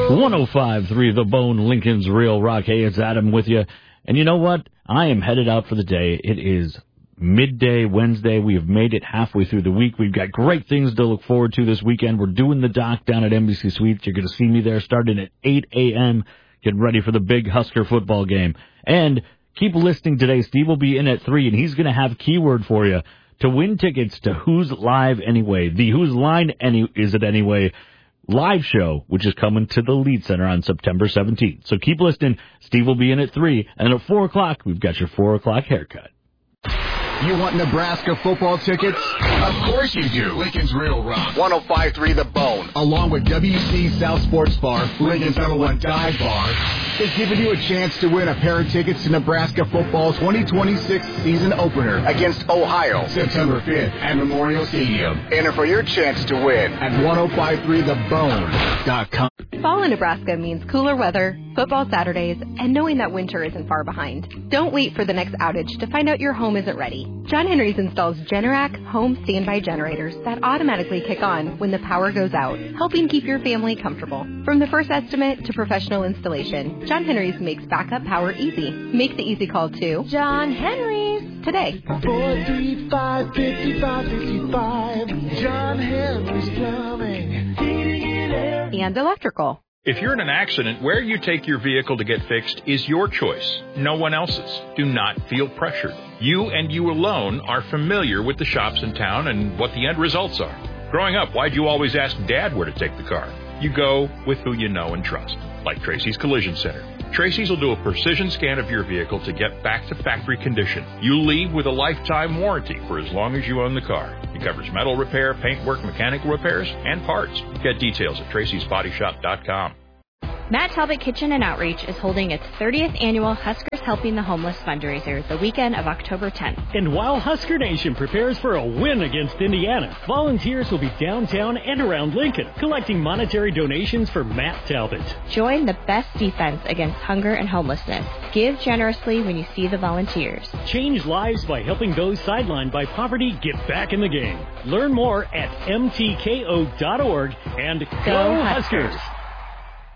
105.3 The Bone, Lincoln's Real Rock. Hey, it's Adam with you. And you know what? I am headed out for the day. It is midday Wednesday. We have made it halfway through the week. We've got great things to look forward to this weekend. We're doing the doc down at NBC Suites. You're going to see me there starting at 8 a.m. Get ready for the big Husker football game. And keep listening today. Steve will be in at 3, and he's going to have a keyword for you to win tickets to Who's Live Anyway. The Who's Line Is It Anyway live show, which is coming to the Lead Center on September 17th. So keep listening. Steve will be in at 3, and at 4 o'clock, we've got your 4 o'clock haircut. You want Nebraska football tickets? Of course you do. Lincoln's Real Rock. 105.3 The Bone, along with WC South Sports Bar, Lincoln's #1 dive bar, is giving you a chance to win a pair of tickets to Nebraska football's 2026 season opener against Ohio, September 5th at Memorial Stadium. Enter for your chance to win at 1053thebone.com. Fall in Nebraska means cooler weather, football Saturdays, and knowing that winter isn't far behind. Don't wait for the next outage to find out your home isn't ready. John Henry's installs Generac home standby generators that automatically kick on when the power goes out, helping keep your family comfortable. From the first estimate to professional installation, John Henry's makes backup power easy. Make the easy call to John Henry's today. 435-5555. John Henry's Plumbing. And electrical. If you're in an accident, where you take your vehicle to get fixed is your choice, no one else's. Do not feel pressured. You and you alone are familiar with the shops in town and what the end results are. Growing up, why'd you always ask Dad where to take the car? You go with who you know and trust, like Tracy's Collision Center. Tracy's will do a precision scan of your vehicle to get back to factory condition. You leave with a lifetime warranty for as long as you own the car. It covers metal repair, paint work, mechanical repairs, and parts. Get details at tracysbodyshop.com. Matt Talbot Kitchen and Outreach is holding its 30th annual Huskers Helping the Homeless fundraiser the weekend of October 10th. And while Husker Nation prepares for a win against Indiana, volunteers will be downtown and around Lincoln collecting monetary donations for Matt Talbot. Join the best defense against hunger and homelessness. Give generously when you see the volunteers. Change lives by helping those sidelined by poverty get back in the game. Learn more at mtko.org and go Huskers!